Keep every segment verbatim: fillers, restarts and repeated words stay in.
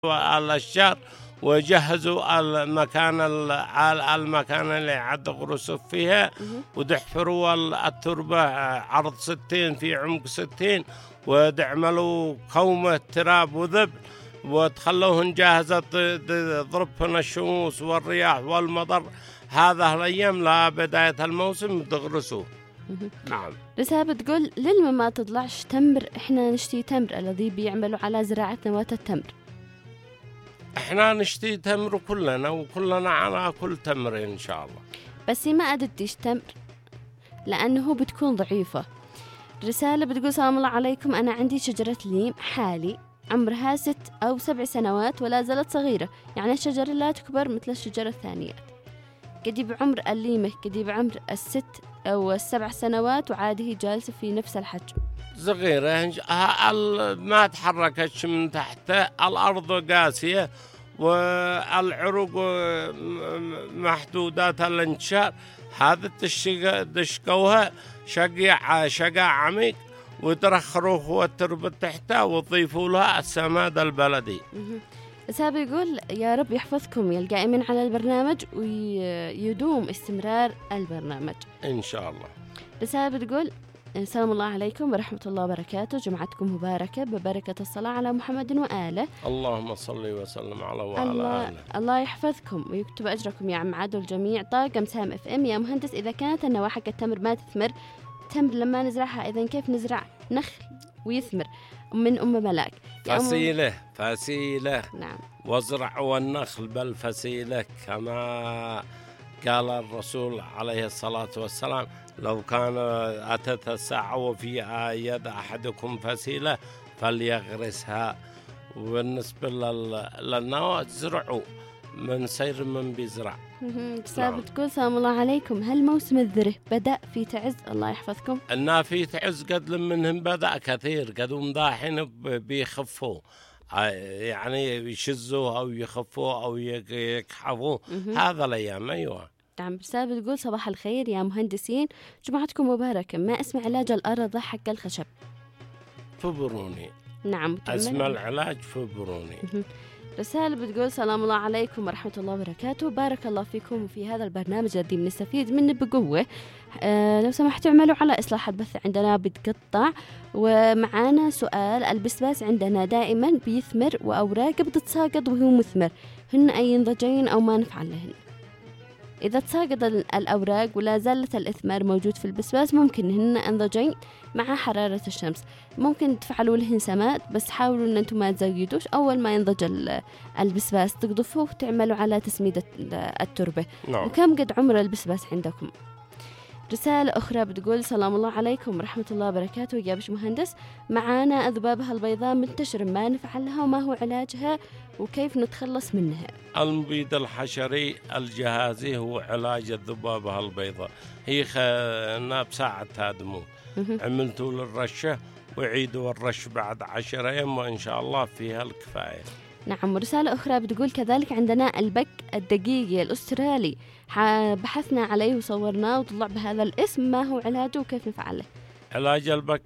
الأشجار وجهزوا المكان المكان اللي عاد غرسوا فيها، ودحفروا التربة عرض ستين في عمق ستين، ودعملوا قومة تراب وذبل، وتخلوهن جاهزة ضربهن الشموس والرياح والمطر هذا الأيام لا بداية الموسم تغرسوه. نعم. رسالة بتقول للما ما تطلعش تمر، احنا نشتي تمر الذي بيعملوا على زراعة نواة التمر. احنا نشتي تمر كلنا وكلنا على كل تمر ان شاء الله، بس ما أدتش تمر لأنه بتكون ضعيفة. رسالة بتقول سلام الله عليكم، أنا عندي شجرة ليم حالي عمرها ست أو سبع سنوات ولا زالت صغيرة، يعني الشجرة لا تكبر مثل الشجرة الثانية. قدي بعمر الليمة قدي بعمر الست أو السبع سنوات وعاده جالسة في نفس الحجم صغيرة، ما تحركتش من تحت الأرض قاسية والعروق محدودات الانتشار. هذا تشقوها شقيع شقاع عميق وترخروه والتربة تحتها وتضيفوا لها السماد البلدي. سابق يقول يا رب يحفظكم يا القائمين على البرنامج ويدوم استمرار البرنامج إن شاء الله. رسالة بتقول السلام الله عليكم ورحمة الله وبركاته، جمعتكم مباركة ببركة الصلاة على محمد وآله. اللهم صل وسلم على وعلى الله آله. الله يحفظكم ويكتب أجركم يا عم عدو الجميع. طاقم سام اف ام يا مهندس، إذا كانت النواة حق التمر ما تثمر، تمر لما نزرعها إذا كيف نزرع نخل ويثمر؟ من أم ملاك فسيلة فسيلة نعم. وازرعوا النخل بالفسيلة كما قال الرسول عليه الصلاة والسلام، لو كان أتت الساعة وفي يد أحدكم فسيلة فليغرسها. وبالنسبة للنواة زرعوا من سير من بيزرع. نعم. تقول سلام الله عليكم، هل موسم الذره بدأ في تعز؟ الله يحفظكم. النا في تعز قد منهم بدأ كثير، قدوم داحين بيخفوا يعني يشزوه أو يخفوه أو يكحفوه هذا الأيام. أيوة نعم. رسالة بتقول صباح الخير يا مهندسين، جمعتكم مباركة، ما اسم علاج الأرض حق الخشب؟ فبروني. نعم. اسم العلاج فبروني. رسالة بتقول سلام الله عليكم ورحمة الله وبركاته، بارك الله فيكم في هذا البرنامج الذي بنستفيد منه بقوة. أه لو سمحتوا اعملوا على إصلاح البث عندنا بتقطع. ومعانا سؤال، البسباس عندنا دائما بيثمر وأوراقه بتتساقط وهو مثمر، هن أي نضجين أو ما نفعل لهن؟ إذا تساقط الأوراق ولا زالت الإثمار موجود في البسباس ممكن هن أنضجين مع حرارة الشمس، ممكن تفعلوا لهن سماد، بس حاولوا أن أنتم ما تزيدوش. أول ما ينضج البسباس تقضفوه وتعملوا على تسميد التربة. نعم. وكم قد عمر البسباس عندكم؟ رسالة أخرى بتقول سلام الله عليكم ورحمة الله وبركاته يا باش مهندس، معانا أذبابها البيضاء منتشر، ما نفعل لها وما هو علاجها وكيف نتخلص منها؟ المبيد الحشري الجهازي هو علاج الذبابة البيضاء، هي خنا بساعة تادمون. عملتوا للرشة وعيدوا الرش بعد عشر أيام وإن شاء الله فيها الكفاية. نعم. ورسالة أخرى بتقول كذلك عندنا البك الدقيقي الأسترالي، بحثنا عليه وصورناه وطلع بهذا الاسم، ما هو علاجه وكيف نفعله؟ علاج البك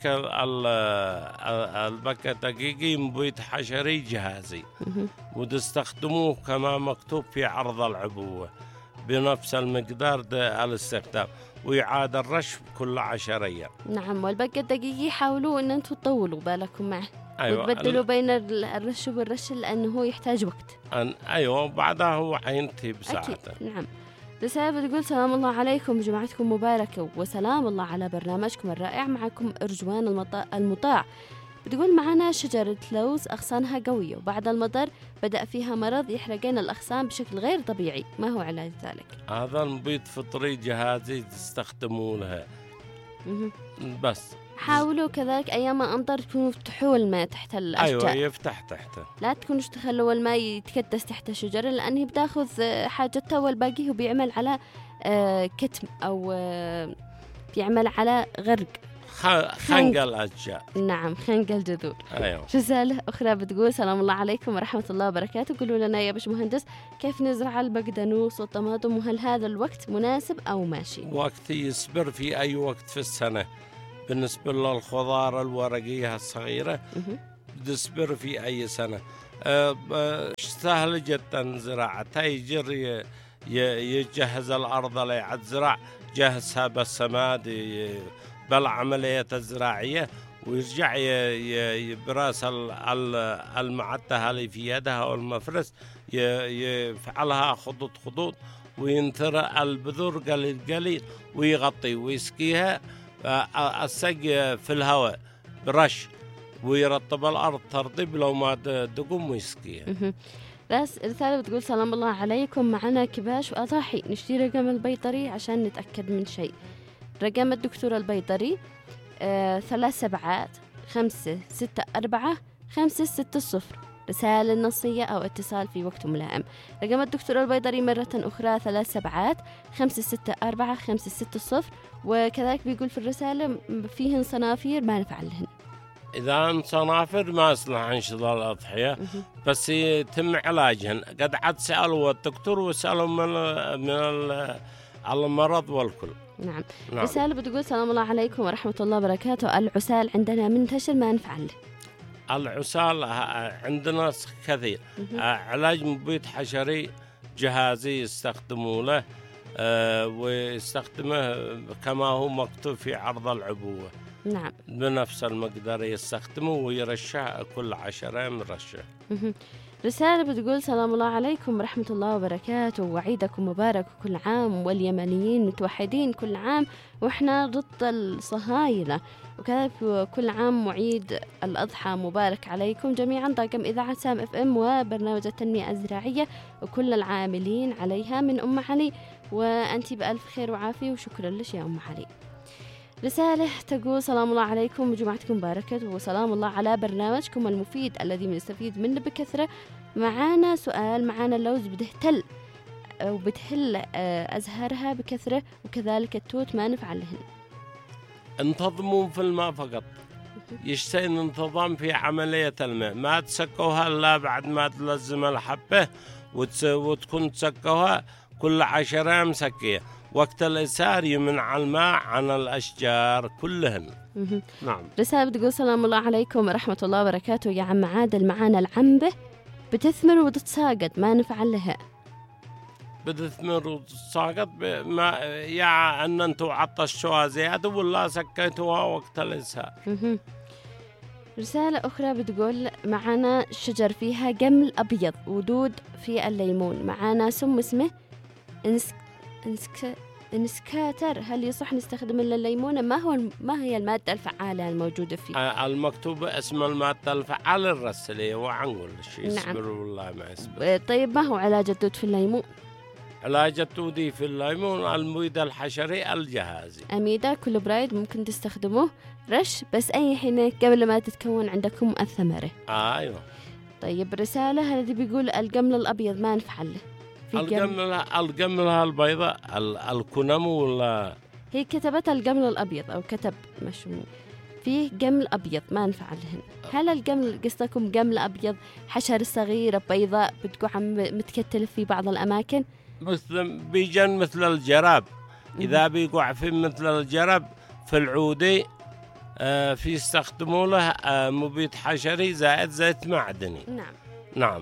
البك الدقيقي مبيد حشري جهازي، وتستخدموه كما مكتوب في عرض العبوة بنفس المقدار الاستخدام، ويعاد الرش كل عشر أيام. نعم. والبك الدقيقي حاولوا أن أنتم تطولوا بالكم معه. أيوة. وتبدلوا بين الرش والرش لأنه هو يحتاج وقت. أن أيوة بعدها هو حينتهي بساعته. نعم. رسالة بتقول سلام الله عليكم، جمعتكم مباركة وسلام الله على برنامجكم الرائع، معكم أرجوان المطاع. بتقول معنا شجرة لوز أغصانها قوية وبعد المطر بدأ فيها مرض يحرقين الأغصان بشكل غير طبيعي، ما هو علاج ذلك؟ هذا المبيد فطري جهازي تستخدمونها بس. حاولوا كذلك أيام أمطر تكونوا تفتحوا الماء تحت الأشجار. أيوة يفتح تحته، لا تكونوش تخلوا الماء يتكدس تحت الشجرة لأنه بتاخذ حاجته والباقي هو بيعمل على كتم أو بيعمل على غرق خنق الأشجار. نعم خنق الجذور. أيوة. رسالة أخرى بتقول سلام الله عليكم ورحمة الله وبركاته، قولوا لنا يا باش مهندس كيف نزرع البقدونس والطماطم وهل هذا الوقت مناسب أو ماشي؟ وقت يصبر في أي وقت في السنة. بالنسبة للخضار الورقية الصغيرة تصبر في أي سنة، سهل جدا زراعتها. يجر يجهز الأرض ليعد زراع، جهزها بالسماد بالعملية الزراعية، ويرجع براس المعدة اللي في يدها أو المفرس يفعلها خطوط خطوط، وينثر البذور قليل قليل ويغطي ويسقيها السقي في الهواء برش، ويرطب الأرض ترطيب لو ما دقم ويسقيها. بس رسالة بتقول سلام الله عليكم، معنا كباش وأضاحي نشتري رقم البيطري عشان نتأكد من شيء. رقم الدكتور البيطري آه ثلاث سبعات خمسة ستة أربعة خمسة ستة صفر، رسالة نصية أو اتصال في وقت ملائم. رقم الدكتور البيطري مرة أخرى ثلاث سبعات خمسة ستة أربعة خمسة ستة صفر. وكذلك بيقول في الرسالة فيهن صنافير ما نفعلهن. إذا صنافر ما يصلح انشض الأضحية، بس يتم علاجهن. قد عاد سألوا الدكتور وسألوا من من المرض والكل. نعم. نعم. رسالة بتقول سلام الله عليكم ورحمة الله وبركاته، العسال عندنا منتشر ما نفعله. العسال عندنا كثير. علاج مبيد حشري جهازي يستخدموا له، أه ويستخدمه كما هو مكتوب في عرض العبوة. نعم. بنفس المقدار يستخدمه ويرشه كل عشرة من رشه. رسالة بتقول سلام الله عليكم ورحمة الله وبركاته، وعيدكم مبارك كل عام، واليمنيين متوحدين كل عام، وإحنا ضد الصهاينة، وكذلك كل عام وعيد الأضحى مبارك عليكم جميعا. طاقم إذاعة سام اف ام وبرنامج التنمية الزراعية وكل العاملين عليها، من أم علي، وأنت بألف خير وعافية، وشكرا لك يا أم علي. رسالة تقول سلام الله عليكم وجمعتكم مباركة، وسلام الله على برنامجكم المفيد الذي بنستفيد منه بكثرة. معانا سؤال، معانا اللوز بدهتل وبتهل أزهارها بكثرة، وكذلك التوت ما نفعلهن. انتظموا في الماء فقط، يشتين انتظام في عملية الماء، ما تسكوها إلا بعد ما تلزم الحبة، وتكون تسكوها كل عشرة مسكية. وقت الإسهار يمنع الماء عن الأشجار كلهن. نعم. رسالة بتقول سلام الله عليكم ورحمة الله وبركاته، يا عم عادل معانا العنبة بتثمر وتتساقط ما نفعل لها. بتثمر وتتساقط ما يا أن أنتوا عطشتوها زيادة ولا سكيتوها وقت الإسهار. رسالة أخرى بتقول معانا شجر فيها جمل أبيض ودود في الليمون، معانا سم اسمه إنسك إنسك إنسكاتر، هل يصح نستخدم الليمون؟ ما هو ما هي المادة الفعالة الموجودة فيه؟ المكتوب اسم المادة الفعالة الرسلية وعنقول الشيء. نعم. يسبر والله ما يسبر. طيب ما هو علاج الدود في الليمون؟ علاج الدود في الليمون المبيد الحشري الجهازي أميدا كل برايد ممكن تستخدموه رش بس أي حين قبل ما تتكون عندكم الثمرة. آه أيوة. طيب رسالة هذه بيقول القمل الأبيض ما نفعله. القملة القملة البيضاء الكنم ولا هي كتبت القمل الأبيض أو كتب مش فيه قمل أبيض ما نفع لهن. هل القمل قصدكم قمل أبيض حشر صغيرة بيضاء بتقع متكتلة في بعض الأماكن مثل بيجن مثل الجراب؟ إذا بيقع في مثل الجراب في العودي آه في يستخدموا له آه مبيد حشري زائد زيت معدني. نعم. نعم.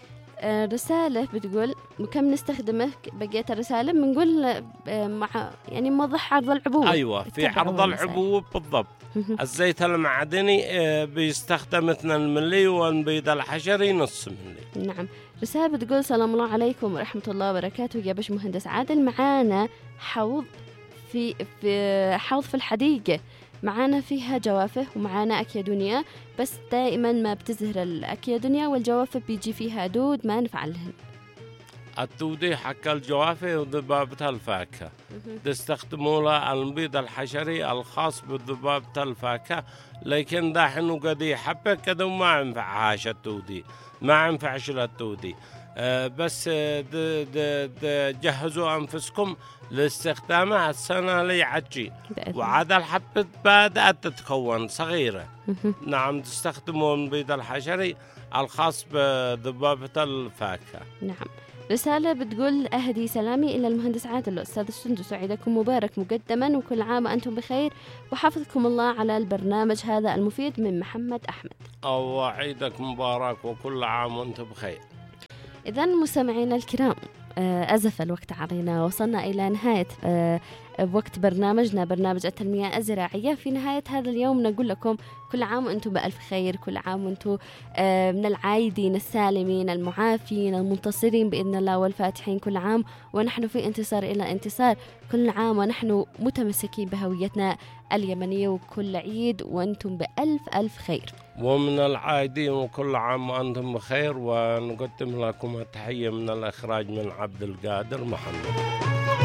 رسالة بتقول وكم نستخدمه بقيت الرسالة بنقول مع يعني موضح عرض العبوة. أيوة في عرض العبوة بالضبط. الزيت المعدني بيستخدم اثنين ملي والمبيد الحشري نص ملي. نعم. رسالة بتقول سلام الله عليكم ورحمة الله وبركاته يا باش مهندس عادل، معانا حوض في في حوض في الحديقة، معانا فيها جوافة ومعانا أكيادونيا، بس دائما ما بتزهر الأكيادونيا والجوافة بيجي فيها دود ما نفعلهن. الدودي حق الجوافة وذبابة الفاكهة تستخدموا له المبيد الحشري الخاص بذبابة الفاكهة، لكن دحين قدي حبة كده ما ينفعهاش الدودي، ما ينفعش للدودي. أه بس د د د جهزوا أنفسكم لاستخدامها السنة اللي عجي، وعاد الحبة بدأت تتكون صغيرة. نعم تستخدموا المبيد الحشري الخاص بذبابة الفاكهة. نعم. رسالة بتقول أهدي سلامي إلى المهندس عادل والأستاذ السندس، وعيدكم مبارك مقدما وكل عام وأنتم بخير، وحفظكم الله على البرنامج هذا المفيد. من محمد أحمد. أو عيدك مبارك وكل عام وأنتم بخير. إذن مستمعينا الكرام، أزف الوقت علينا، وصلنا إلى نهاية وقت برنامجنا، برنامج التنمية الزراعية. في نهاية هذا اليوم نقول لكم كل عام وأنتم بألف خير، كل عام وأنتم من العايدين السالمين المعافين المنتصرين بإذن الله والفاتحين، كل عام ونحن في انتصار إلى انتصار، كل عام ونحن متمسكين بهويتنا اليمنية، وكل عيد وأنتم بألف ألف خير. ومن العايدين وكل عام وأنتم بخير. ونقدم لكم التحية من الإخراج من عبد القادر محمد،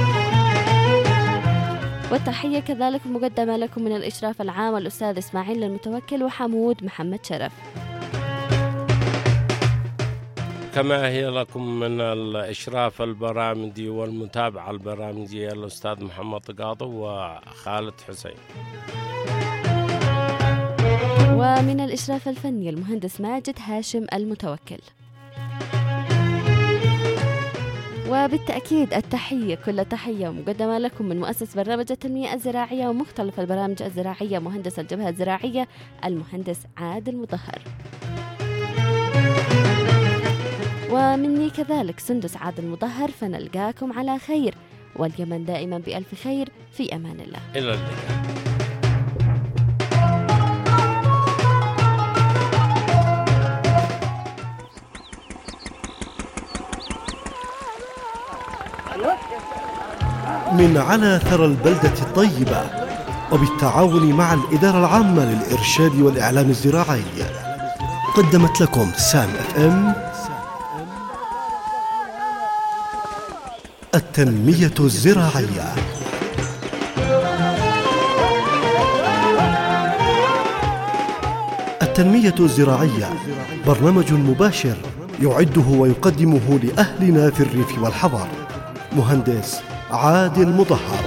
والتحية كذلك مقدمة لكم من الإشراف العام الأستاذ إسماعيل المتوكل وحمود محمد شرف، كما هي لكم من الإشراف البرامجي والمتابعة البرامجية الأستاذ محمد قاضي وخالد حسين، ومن الإشراف الفني المهندس ماجد هاشم المتوكل. وبالتأكيد التحية كل تحية مقدمة لكم من مؤسس برنامج التنمية الزراعية ومختلف البرامج الزراعية مهندس الجبهة الزراعية المهندس عادل مطهر، ومني كذلك سندس عادل مطهر. فنلقاكم على خير، واليمن دائما بألف خير، في أمان الله، إلى اللقاء. من على ثرى البلدة الطيبة، وبالتعاون مع الإدارة العامة للإرشاد والإعلام الزراعي، قدمت لكم سام اف ام التنمية الزراعية. التنمية الزراعية برنامج مباشر يعده ويقدمه لأهلنا في الريف والحضر مهندس عادل مطهر.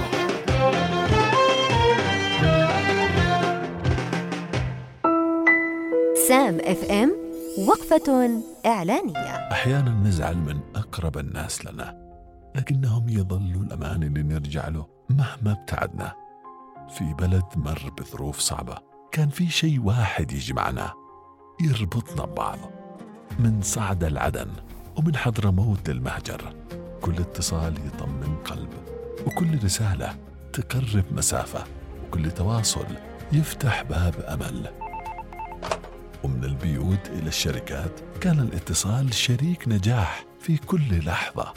سام اف ام وقفة إعلانية. أحيانا نزعل من أقرب الناس لنا، لكنهم يظلوا الأمان اللي نرجع له مهما ابتعدنا. في بلد مر بظروف صعبة، كان في شيء واحد يجمعنا يربطنا ببعض، من صعدة لعدن ومن حضرموت للمهجر. كل اتصال يطمن قلب، وكل رسالة تقرب مسافة، وكل تواصل يفتح باب أمل. ومن البيوت إلى الشركات كان الاتصال شريك نجاح في كل لحظة.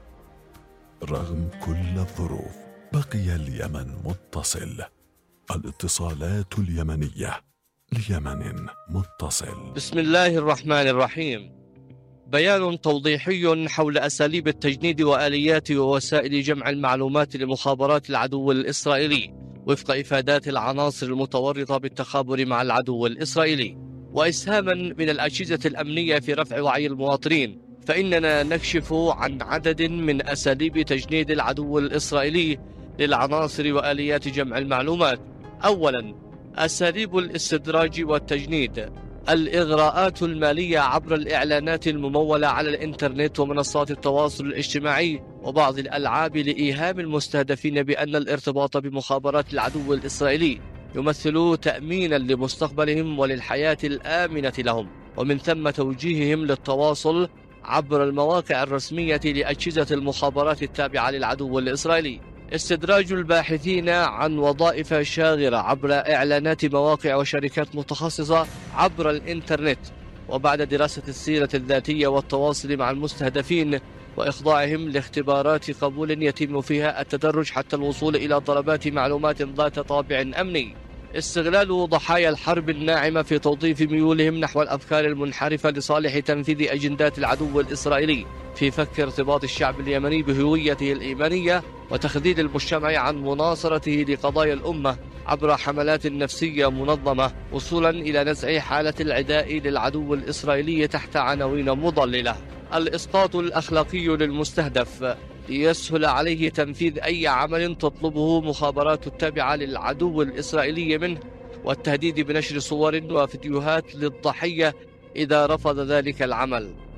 رغم كل الظروف بقي اليمن متصل. الاتصالات اليمنية ليمن متصل. بسم الله الرحمن الرحيم. بيان توضيحي حول أساليب التجنيد وآليات ووسائل جمع المعلومات لمخابرات العدو الإسرائيلي وفق إفادات العناصر المتورطة بالتخابر مع العدو الإسرائيلي، وإسهاما من الأجهزة الأمنية في رفع وعي المواطنين. فإننا نكشف عن عدد من أساليب تجنيد العدو الإسرائيلي للعناصر وآليات جمع المعلومات. أولا، أساليب الاستدراج والتجنيد. الإغراءات المالية عبر الإعلانات الممولة على الإنترنت ومنصات التواصل الاجتماعي وبعض الألعاب لإيهام المستهدفين بأن الارتباط بمخابرات العدو الإسرائيلي يمثل تأمينا لمستقبلهم وللحياة الآمنة لهم، ومن ثم توجيههم للتواصل عبر المواقع الرسمية لأجهزة المخابرات التابعة للعدو الإسرائيلي. استدراج الباحثين عن وظائف شاغرة عبر إعلانات مواقع وشركات متخصصة عبر الإنترنت، وبعد دراسة السيرة الذاتية والتواصل مع المستهدفين وإخضاعهم لاختبارات قبول يتم فيها التدرج حتى الوصول إلى طلبات معلومات ذات طابع أمني. استغلال ضحايا الحرب الناعمة في توظيف ميولهم نحو الأفكار المنحرفة لصالح تنفيذ أجندات العدو الإسرائيلي في فك ارتباط الشعب اليمني بهويته الإيمانية وتخذيل المجتمع عن مناصرته لقضايا الأمة عبر حملات نفسية منظمة، وصولا إلى نزع حالة العداء للعدو الإسرائيلي تحت عناوين مضللة. الإسقاط الأخلاقي للمستهدف ليسهل عليه تنفيذ أي عمل تطلبه مخابرات التابعة للعدو الإسرائيلي منه، والتهديد بنشر صور وفيديوهات للضحية إذا رفض ذلك العمل.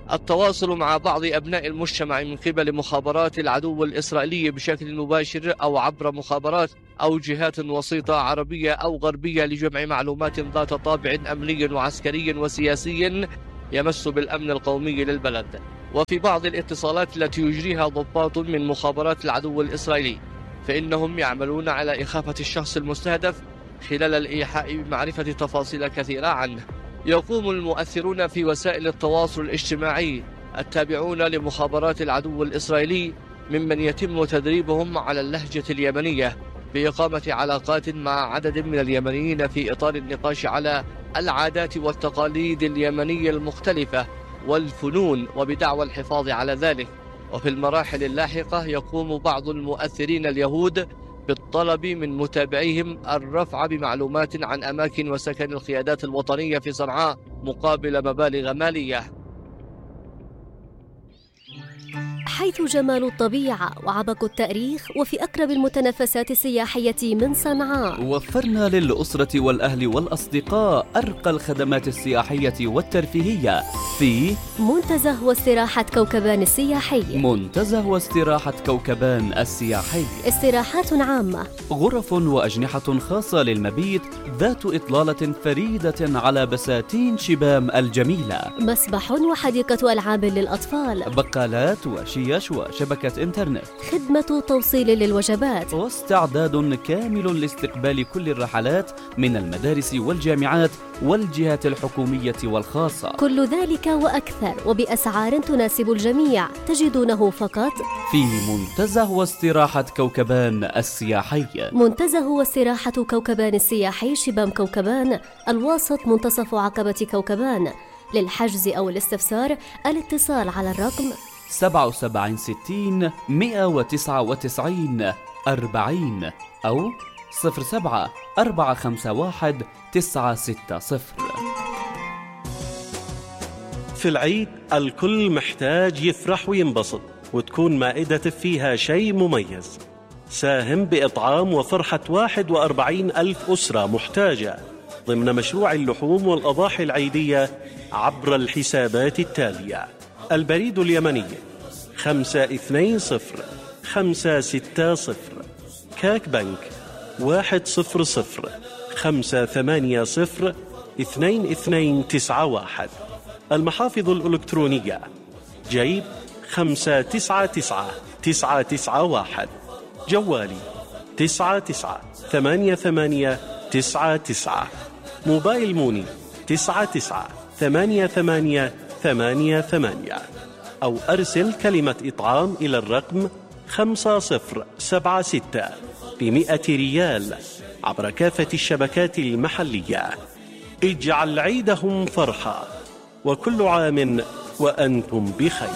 التواصل مع بعض أبناء المجتمع من قبل مخابرات العدو الإسرائيلي بشكل مباشر أو عبر مخابرات أو جهات وسيطة عربية أو غربية لجمع معلومات ذات طابع أمني وعسكري وسياسي يمس بالأمن القومي للبلد. وفي بعض الاتصالات التي يجريها ضباط من مخابرات العدو الإسرائيلي فإنهم يعملون على إخافة الشخص المستهدف خلال الإيحاء بمعرفة تفاصيل كثيرة عنه. يقوم المؤثرون في وسائل التواصل الاجتماعي التابعون لمخابرات العدو الإسرائيلي ممن يتم تدريبهم على اللهجة اليمنية بإقامة علاقات مع عدد من اليمنيين في إطار النقاش على العادات والتقاليد اليمنية المختلفة والفنون وبدعوى الحفاظ على ذلك. وفي المراحل اللاحقة يقوم بعض المؤثرين اليهود بالطلب من متابعيهم الرفع بمعلومات عن أماكن وسكن القيادات الوطنية في صنعاء مقابل مبالغ مالية. حيث جمال الطبيعة وعبق التاريخ وفي أقرب المتنفسات السياحية من صنعاء، وفرنا للأسرة والأهل والأصدقاء أرقى الخدمات السياحية والترفيهية في منتزه واستراحة كوكبان السياحي. منتزه واستراحة كوكبان السياحي، استراحات عامة، غرف وأجنحة خاصة للمبيت ذات إطلالة فريدة على بساتين شبام الجميلة، مسبح وحديقة ألعاب للأطفال، بقالات وشيش وشبكة إنترنت، خدمة توصيل للوجبات، واستعداد كامل لاستقبال كل الرحلات من المدارس والجامعات والجهات الحكومية والخاصة. كل ذلك وأكثر وبأسعار تناسب الجميع تجدونه فقط في منتزه واستراحة كوكبان السياحي. منتزه واستراحة كوكبان السياحي شبام كوكبان، الواسط منتصف عقبة كوكبان. للحجز أو الاستفسار الاتصال على الرقم سبعة سبعة ستين مئة وتسعة وتسعين أربعين أو صفر سبعة أربعة خمسة واحد تسعة ستة صفر. في العيد الكل محتاج يفرح وينبسط وتكون مائدته فيها شيء مميز. ساهم بإطعام وفرحة واحد وأربعين ألف أسرة محتاجة ضمن مشروع اللحوم والأضاحي العيدية عبر الحسابات التالية: البريد اليمني خمسة اثنين صفر خمسة ستة صفر، كاك بنك واحد صفر صفر خمسة ثمانية صفر اثنين اثنين تسعة واحد. المحافظ الإلكترونية جيب خمسة تسعة تسعة تسعة تسعة واحد، جوالي تسعة تسعة ثمانية ثمانية تسعة تسعة، موبايل موني تسعة تسعة ثمانية ثمانية ثمانية ثمانية، أو أرسل كلمة إطعام إلى الرقم خمسة صفر سبعة ستة بمئة ريال عبر كافة الشبكات المحلية. اجعل عيدهم فرحة وكل عام وأنتم بخير.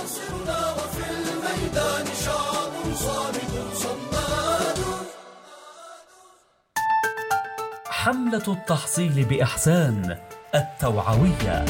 حملة التحصيل بإحسان التوعوية.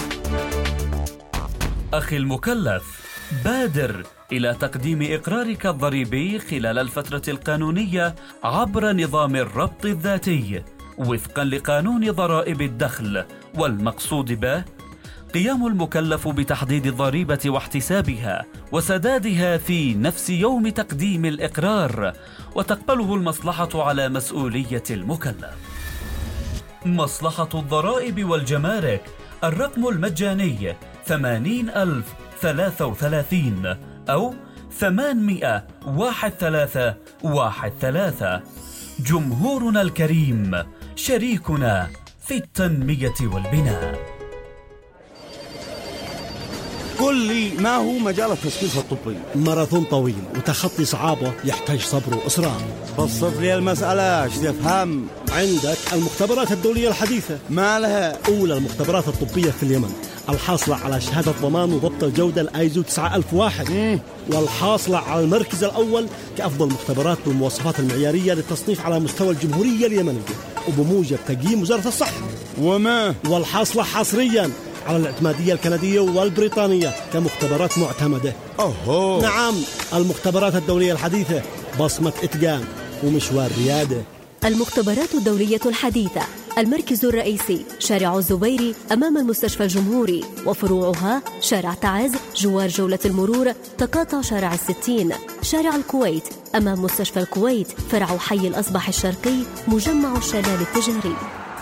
أخي المكلف، بادر إلى تقديم إقرارك الضريبي خلال الفترة القانونية عبر نظام الربط الذاتي وفقا لقانون ضرائب الدخل، والمقصود به قيام المكلف بتحديد الضريبة واحتسابها وسدادها في نفس يوم تقديم الإقرار، وتقبله المصلحة على مسؤولية المكلف. مصلحة الضرائب والجمارك، الرقم المجاني ثمانين ألف ثلاثة وثلاثين أو ثمانمئة واحد ثلاثة واحد ثلاثة. جمهورنا الكريم شريكنا في التنمية والبناء. قل لي، ما هو مجال التثقيف الطبي؟ ماراثون طويل وتخطي صعابة يحتاج صبر وإصرار. بسط لي المسألة ايش تفهم. عندك المختبرات الدولية الحديثة، ما لها؟ أولى المختبرات الطبية في اليمن، الحاصلة على شهادة ضمان وضبط الجودة الآيزو تسعة ألف وواحد، مم. والحاصلة على المركز الأول كأفضل مختبرات بالمواصفات المعيارية للتصنيف على مستوى الجمهورية اليمنية وبموجب تقييم وزارة الصحة. وما والحاصلة حصرياً على الاعتمادية الكندية والبريطانية كمختبرات معتمدة. أوهو. نعم، المختبرات الدولية الحديثة، بصمة إتقان ومشوار ريادة. المختبرات الدولية الحديثة المركز الرئيسي شارع الزبيري أمام المستشفى الجمهوري، وفروعها شارع تعز جوار جولة المرور تقاطع شارع الستين. شارع الكويت أمام مستشفى الكويت فرع حي الأصبح الشرقي مجمع الشلال التجاري.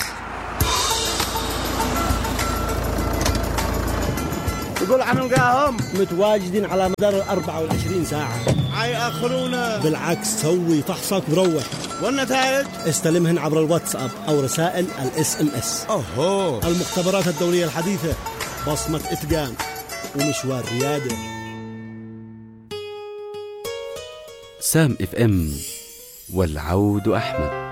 يقول حنلقاهم متواجدين على مدار الأربعة والعشرين ساعة. حيأخرونا. بالعكس، سوي فحصك وروح، والنتائج استلمهن عبر الواتساب أو رسائل الاس ام اس. أوهو. المختبرات الدولية الحديثة، بصمة إتقان ومشوار ريادة. سام اف ام والعود أحمد.